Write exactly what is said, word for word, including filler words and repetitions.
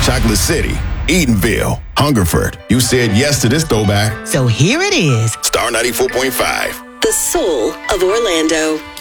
Chocolate City, Eatonville, Hungerford. You said yes to this throwback. So here it is. Star ninety-four point five. The soul of Orlando.